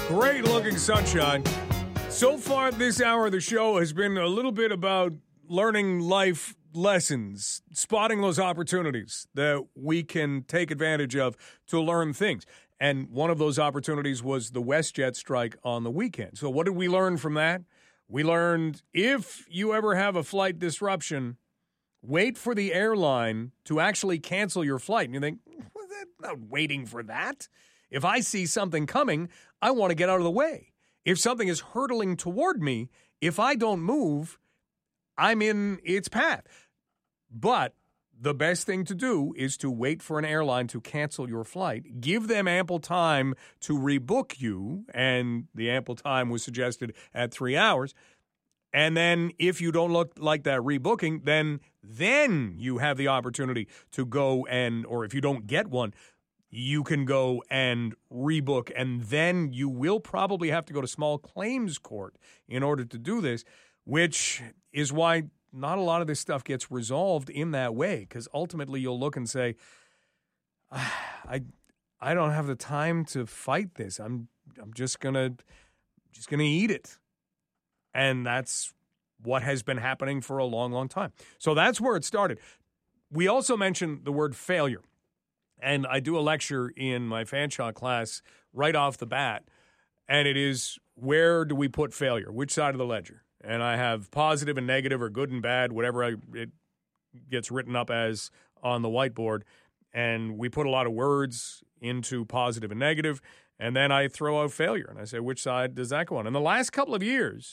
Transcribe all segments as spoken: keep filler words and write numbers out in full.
Great looking sunshine. So far, this hour of the show has been a little bit about learning life lessons, spotting those opportunities that we can take advantage of to learn things. And one of those opportunities was the WestJet strike on the weekend. So what did we learn from that? We learned if you ever have a flight disruption, wait for the airline to actually cancel your flight. And you think, well, I'm not waiting for that. If I see something coming, I want to get out of the way. If something is hurtling toward me, if I don't move, I'm in its path. But the best thing to do is to wait for an airline to cancel your flight. Give them ample time to rebook you, and the ample time was suggested at three hours. And then if you don't look like that rebooking, then then you have the opportunity to go and, or if you don't get one, you can go and rebook, and then you will probably have to go to small claims court in order to do this, which is why not a lot of this stuff gets resolved in that way, because ultimately you'll look and say, I I don't have the time to fight this. I'm I'm just gonna just gonna eat it. And that's what has been happening for a long, long time. So that's where it started. We also mentioned the word failure. And I do a lecture in my Fanshawe class right off the bat, and it is, where do we put failure? Which side of the ledger? And I have positive and negative, or good and bad, whatever I, it gets written up as on the whiteboard. And we put a lot of words into positive and negative, and then I throw out failure. And I say, which side does that go on? In the last couple of years,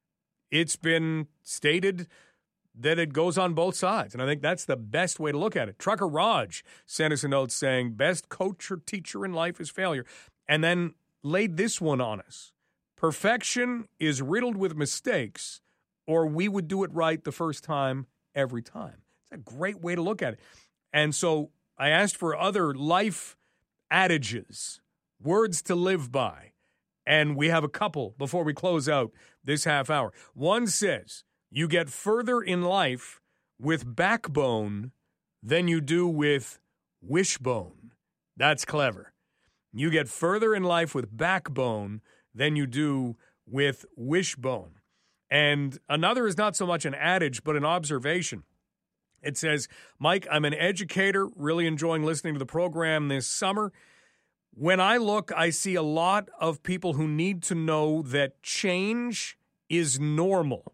it's been stated that it goes on both sides. And I think that's the best way to look at it. Trucker Raj sent us a note saying, best coach or teacher in life is failure. And then laid this one on us. Perfection is riddled with mistakes, or we would do it right the first time, every time. It's a great way to look at it. And so I asked for other life adages, words to live by. And we have a couple before we close out this half hour. One says, you get further in life with backbone than you do with wishbone. That's clever. You get further in life with backbone than you do with wishbone. And another is not so much an adage, but an observation. It says, Mike, I'm an educator, really enjoying listening to the program this summer. When I look, I see a lot of people who need to know that change is normal.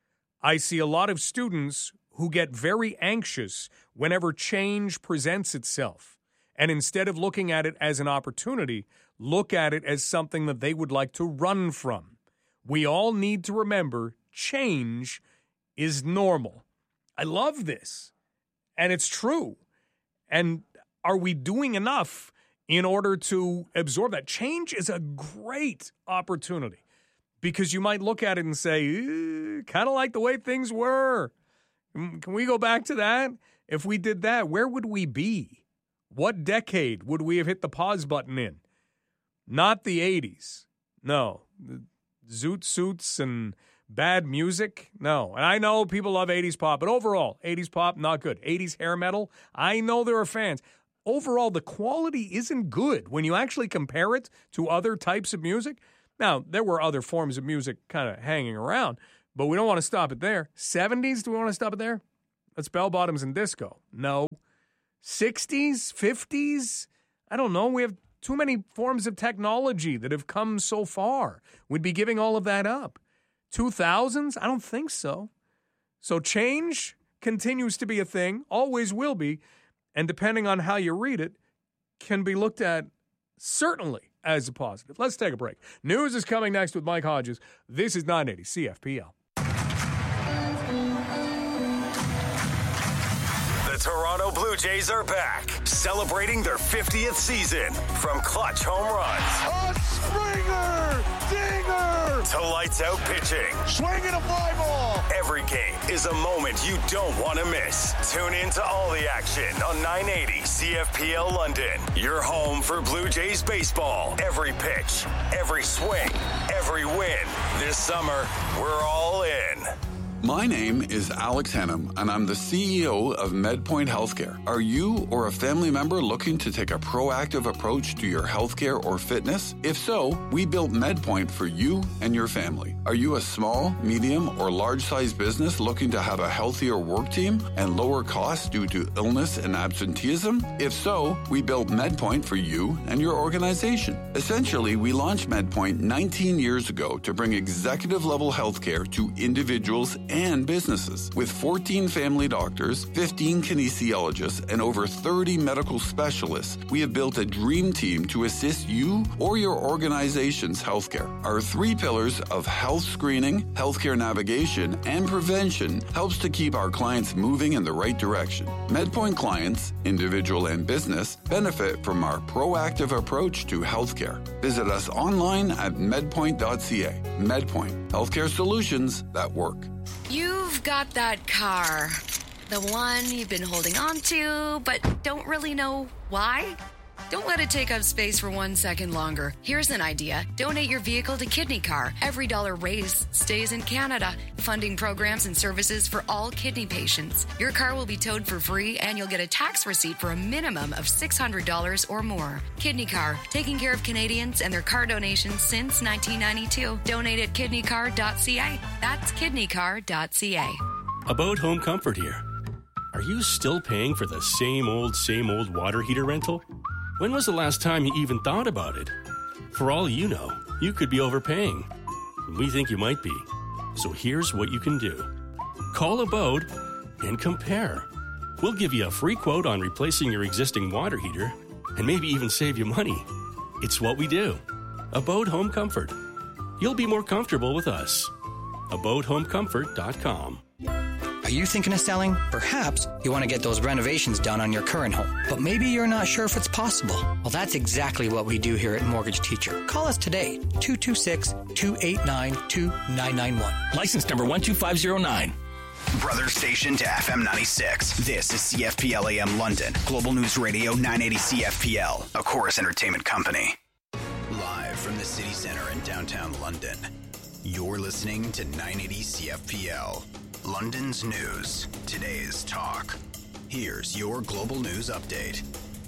I see a lot of students who get very anxious whenever change presents itself. And instead of looking at it as an opportunity, look at it as something that they would like to run from. We all need to remember change is normal. I love this. And it's true. And are we doing enough in order to absorb that? Change is a great opportunity. Because you might look at it and say, kind of like the way things were. Can we go back to that? If we did that, where would we be? What decade would we have hit the pause button in? Not the eighties. No. Zoot suits and bad music? No. And I know people love eighties pop, but overall, eighties pop, not good. eighties hair metal? I know there are fans. Overall, the quality isn't good when you actually compare it to other types of music. Now, there were other forms of music kind of hanging around, but we don't want to stop it there. seventies, do we want to stop it there? That's bell-bottoms and disco. No. sixties, fifties? I don't know. We have too many forms of technology that have come so far. We'd be giving all of that up. two thousands? I don't think so. So change continues to be a thing, always will be, and depending on how you read it, can be looked at certainly as a positive. Let's take a break. News is coming next with Mike Hodges. This is nine eighty C F P L. The Toronto Blue Jays are back, celebrating their fiftieth season. From clutch home runs, a Springer dinger, to lights out pitching, swinging a fly ball. Every game is a moment you don't want to miss. Tune in to all the action on nine eighty C F P L London. Your home for Blue Jays baseball. Every pitch, every swing, every win. This summer, we're all in. My name is Alex Hennum, and I'm the C E O of MedPoint Healthcare. Are you or a family member looking to take a proactive approach to your healthcare or fitness? If so, we built MedPoint for you and your family. Are you a small, medium, or large-sized business looking to have a healthier work team and lower costs due to illness and absenteeism? If so, we built MedPoint for you and your organization. Essentially, we launched MedPoint nineteen years ago to bring executive-level healthcare to individuals and businesses. With fourteen family doctors, fifteen kinesiologists, and over thirty medical specialists, we have built a dream team to assist you or your organization's healthcare. Our three pillars of health screening, healthcare navigation, and prevention helps to keep our clients moving in the right direction. MedPoint clients, individual and business, benefit from our proactive approach to healthcare. Visit us online at medpoint dot c a. MedPoint, healthcare solutions that work. You've got that car, the one you've been holding on to, but don't really know why? Don't let it take up space for one second longer. Here's an idea. Donate your vehicle to Kidney Car. Every dollar raised stays in Canada, funding programs and services for all kidney patients. Your car will be towed for free, and you'll get a tax receipt for a minimum of six hundred dollars or more. Kidney Car, taking care of Canadians and their car donations since nineteen ninety-two. Donate at kidney car dot c a. That's kidney car dot c a. About Home Comfort here. Are you still paying for the same old, same old water heater rental? When was the last time you even thought about it? For all you know, you could be overpaying. We think you might be. So here's what you can do. Call Abode and compare. We'll give you a free quote on replacing your existing water heater and maybe even save you money. It's what we do. Abode Home Comfort. You'll be more comfortable with us. abode home comfort dot com. Are you thinking of selling? Perhaps you want to get those renovations done on your current home, but maybe you're not sure if it's possible. Well, that's exactly what we do here at Mortgage Teacher. Call us today, two two six, two eight nine, two nine nine one. License number one two five zero nine. Brother station to F M ninety-six. This is C F P L A M London. Global News Radio nine eighty C F P L, a Chorus Entertainment company. Live from the city center in downtown London. You're listening to nine eighty C F P L. London's news, today's talk. Here's your global news update.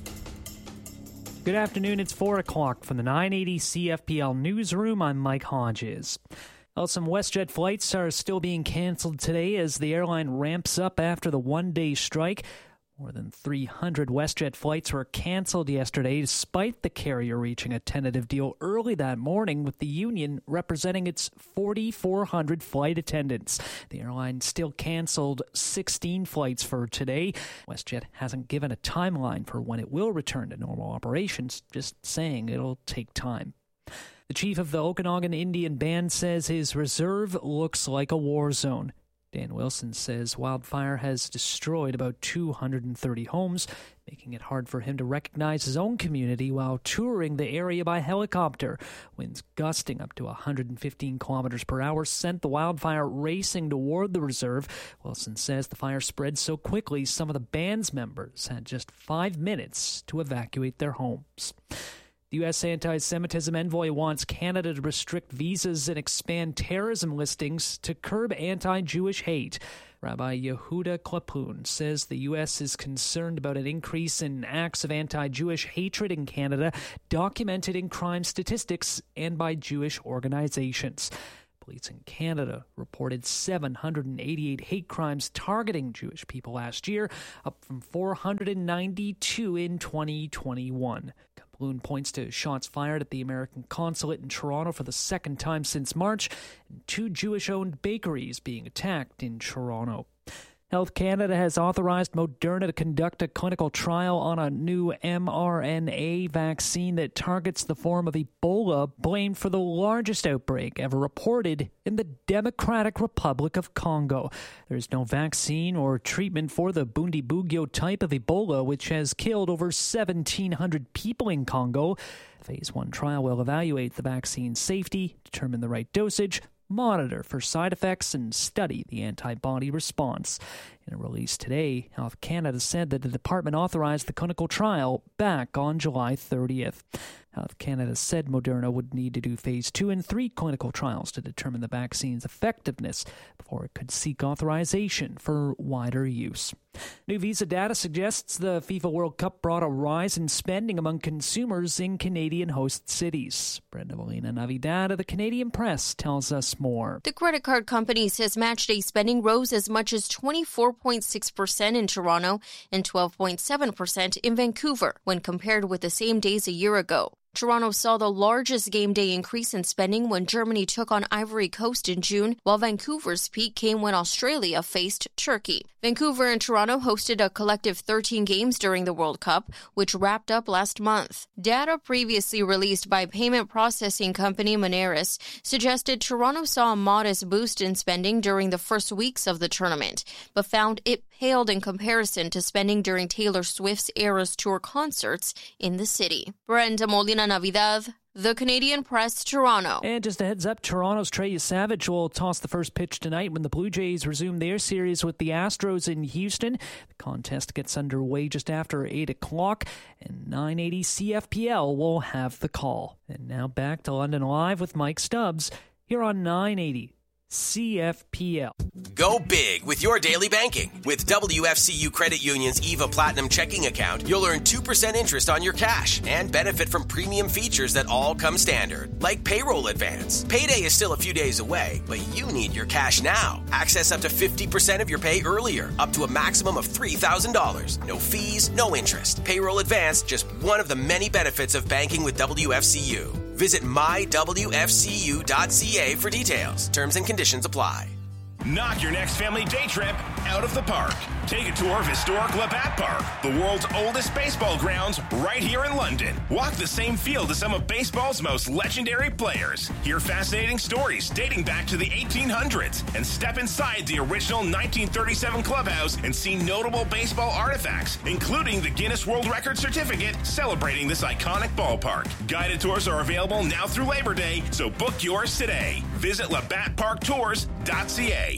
Good afternoon, it's four o'clock from the nine eighty C F P L newsroom. I'm Mike Hodges. Well, some WestJet flights are still being canceled today as the airline ramps up after the one-day strike. More than three hundred WestJet flights were canceled yesterday, despite the carrier reaching a tentative deal early that morning with the union representing its four thousand four hundred flight attendants. The airline still canceled sixteen flights for today. WestJet hasn't given a timeline for when it will return to normal operations, just saying it'll take time. The chief of the Okanagan Indian Band says his reserve looks like a war zone. Dan Wilson says wildfire has destroyed about two hundred thirty homes, making it hard for him to recognize his own community while touring the area by helicopter. Winds gusting up to one hundred fifteen kilometers per hour sent the wildfire racing toward the reserve. Wilson says the fire spread so quickly some of the band's members had just five minutes to evacuate their homes. The U S anti-Semitism envoy wants Canada to restrict visas and expand terrorism listings to curb anti-Jewish hate. Rabbi Yehuda Klapun says the U S is concerned about an increase in acts of anti-Jewish hatred in Canada, documented in crime statistics and by Jewish organizations. Police in Canada reported seven hundred eighty-eight hate crimes targeting Jewish people last year, up from four hundred ninety-two in twenty twenty-one. Kaploon points to shots fired at the American consulate in Toronto for the second time since March, and two Jewish-owned bakeries being attacked in Toronto. Health Canada has authorized Moderna to conduct a clinical trial on a new mRNA vaccine that targets the form of Ebola blamed for the largest outbreak ever reported in the Democratic Republic of Congo. There is no vaccine or treatment for the Bundibugyo type of Ebola, which has killed over seventeen hundred people in Congo. The phase one trial will evaluate the vaccine's safety, determine the right dosage, monitor for side effects, and study the antibody response. In a release today, Health Canada said that the department authorized the clinical trial back on July thirtieth. Health Canada said Moderna would need to do phase two and three clinical trials to determine the vaccine's effectiveness before it could seek authorization for wider use. New Visa data suggests the FIFA World Cup brought a rise in spending among consumers in Canadian host cities. Brenda Molina Navidad of the Canadian Press tells us more. The credit card company says matchday spending rose as much as twenty-four point six percent in Toronto and twelve point seven percent in Vancouver when compared with the same days a year ago. Toronto saw the largest game day increase in spending when Germany took on Ivory Coast in June, while Vancouver's peak came when Australia faced Turkey. Vancouver and Toronto hosted a collective thirteen games during the World Cup, which wrapped up last month. Data previously released by payment processing company Moneris suggested Toronto saw a modest boost in spending during the first weeks of the tournament, but found it paled in comparison to spending during Taylor Swift's Eras Tour concerts in the city. Brenda Molina Navidad, The Canadian Press, Toronto. And just a heads up, Toronto's Trey Savage will toss the first pitch tonight when the Blue Jays resume their series with the Astros in Houston. The contest gets underway just after eight o'clock, and nine eighty C F P L will have the call. And now back to London Live with Mike Stubbs here on nine eighty C F P L. Go big with your daily banking. With W F C U Credit Union's EVA Platinum checking account, you'll earn two percent interest on your cash and benefit from premium features that all come standard, like payroll advance. Payday is still a few days away, but you need your cash now. Access up to fifty percent of your pay earlier, up to a maximum of three thousand dollars. No fees, no interest. Payroll advance, just one of the many benefits of banking with W F C U. Visit my w f c u dot c a for details. Terms and conditions apply. Knock your next family day trip out of the park. Take a tour of historic Labatt Park, the world's oldest baseball grounds, right here in London. Walk the same field as some of baseball's most legendary players. Hear fascinating stories dating back to the eighteen hundreds and step inside the original nineteen thirty-seven clubhouse and see notable baseball artifacts, including the Guinness World Record certificate celebrating this iconic ballpark. Guided tours are available now through Labor Day, so book yours today. Visit labatt park tours dot c a.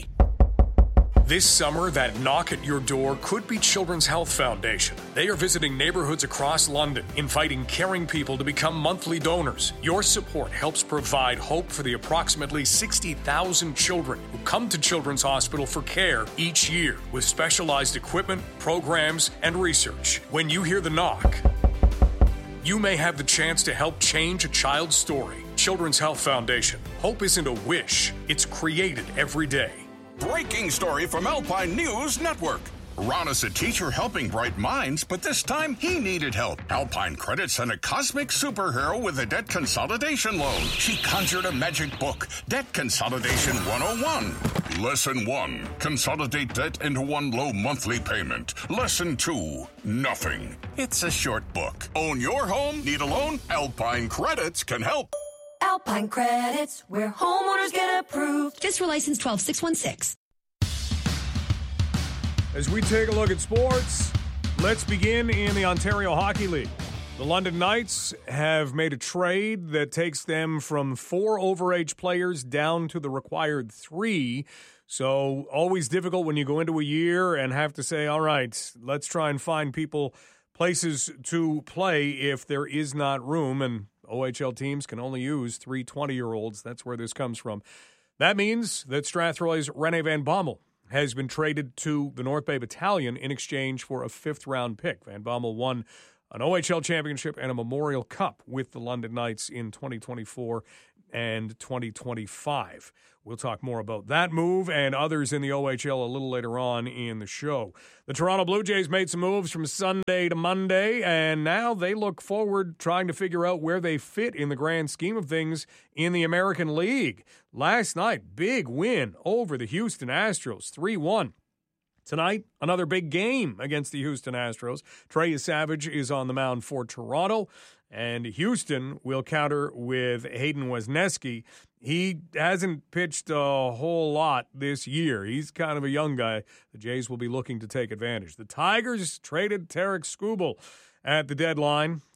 This summer, that knock at your door could be Children's Health Foundation. They are visiting neighborhoods across London, inviting caring people to become monthly donors. Your support helps provide hope for the approximately sixty thousand children who come to Children's Hospital for care each year, with specialized equipment, programs, and research. When you hear the knock, you may have the chance to help change a child's story. Children's Health Foundation. Hope isn't a wish, it's created every day. Breaking story from Alpine News Network. Ron is a teacher helping bright minds, but this time he needed help. Alpine Credit sent a cosmic superhero with a debt consolidation loan. She conjured a magic book, Debt Consolidation one oh one. Lesson one, consolidate debt into one low monthly payment. Lesson two, nothing. It's a short book. Own your home? Need a loan? Alpine Credits can help. Alpine Credits, where homeowners get approved. FSRA license twelve six one six. As we take a look at sports, let's begin in the Ontario Hockey League. The London Knights have made a trade that takes them from four overage players down to the required three. So always difficult when you go into a year and have to say, all right, let's try and find people, places to play if there is not room. And O H L teams can only use three twenty-year-olds. That's where this comes from. That means that Strathroy's René Van Bommel has been traded to the North Bay Battalion in exchange for a fifth-round pick. Van Bommel won an O H L championship and a Memorial Cup with the London Knights in twenty twenty-four and twenty twenty-five. We'll talk more about that move and others in the O H L a little later on in the show. The Toronto Blue Jays made some moves from Sunday to Monday, and now they look forward trying to figure out where they fit in the grand scheme of things in the American League. Last night, big win over the Houston Astros, three one. Tonight, another big game against the Houston Astros. Trey Savage is on the mound for Toronto, and Houston will counter with Hayden Wesneski. He hasn't pitched a whole lot this year. He's kind of a young guy. The Jays will be looking to take advantage. The Tigers traded Tarek Skubal at the deadline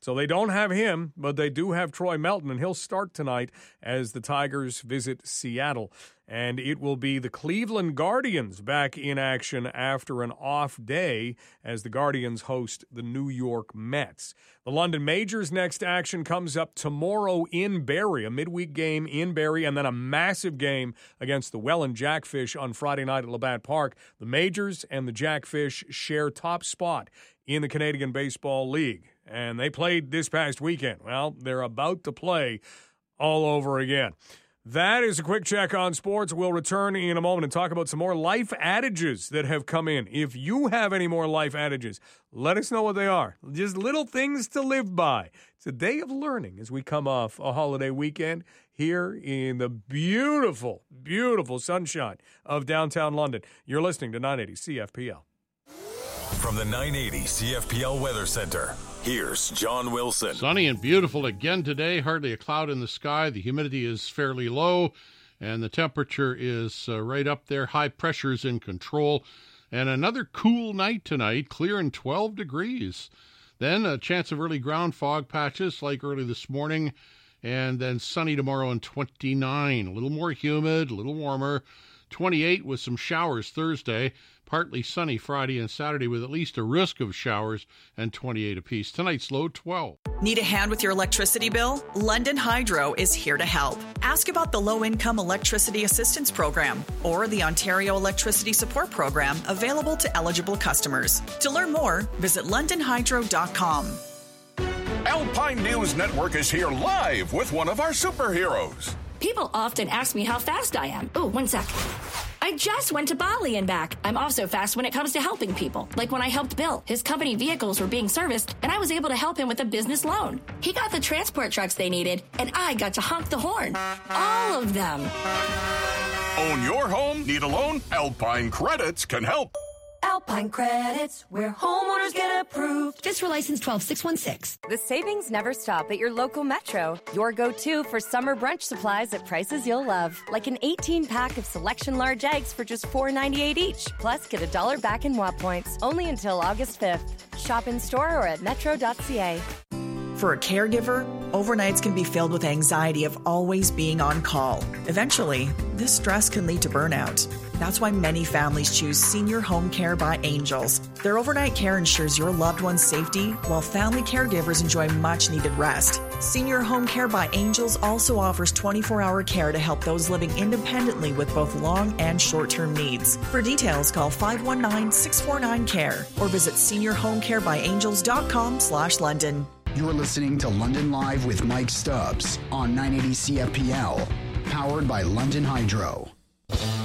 So they don't have him, but they do have Troy Melton, and he'll start tonight as the Tigers visit Seattle. And it will be the Cleveland Guardians back in action after an off day as the Guardians host the New York Mets. The London Majors' next action comes up tomorrow in Barrie, a midweek game in Barrie, and then a massive game against the Welland Jackfish on Friday night at Labatt Park. The Majors and the Jackfish share top spot in the Canadian Baseball League, and they played this past weekend. Well, they're about to play all over again. That is a quick check on sports. We'll return in a moment and talk about some more life adages that have come in. If you have any more life adages, let us know what they are. Just little things to live by. It's a day of learning as we come off a holiday weekend here in the beautiful, beautiful sunshine of downtown London. You're listening to nine eighty C F P L. From the nine eighty C F P L Weather Center, here's John Wilson. Sunny and beautiful again today. Hardly a cloud in the sky. The humidity is fairly low, and the temperature is uh, right up there. High pressure is in control. And another cool night tonight, clear and twelve degrees. Then a chance of early ground fog patches like early this morning, and then sunny tomorrow and twenty-nine. A little more humid, a little warmer. twenty-eight with some showers Thursday. Partly sunny Friday and Saturday with at least a risk of showers, and twenty-eight apiece. Tonight's low, twelve. Need a hand with your electricity bill? London Hydro is here to help. Ask about the Low-Income Electricity Assistance Program or the Ontario Electricity Support Program available to eligible customers. To learn more, visit london hydro dot com. Alpine News Network is here live with one of our superheroes. People often ask me how fast I am. Oh, one sec. I just went to Bali and back. I'm also fast when it comes to helping people. Like when I helped Bill. His company vehicles were being serviced, and I was able to help him with a business loan. He got the transport trucks they needed, and I got to honk the horn. All of them. Own your home? Need a loan? Alpine Credits can help. Alpine Credits, where homeowners get approved. Fiscal license twelve six one six. The savings never stop at your local Metro. Your go-to for summer brunch supplies at prices you'll love. Like an eighteen pack of Selection large eggs for just four ninety-eight each. Plus, get a dollar back in W A P points. Only until August fifth. Shop in store or at metro dot c a. For a caregiver, overnights can be filled with anxiety of always being on call. Eventually, this stress can lead to burnout. That's why many families choose Senior Home Care by Angels. Their overnight care ensures your loved one's safety, while family caregivers enjoy much-needed rest. Senior Home Care by Angels also offers twenty-four hour care to help those living independently with both long and short-term needs. For details, call five one nine, six four nine, C A R E or visit senior home care by angels dot com slash London. You're listening to London Live with Mike Stubbs on nine eighty C F P L, powered by London Hydro.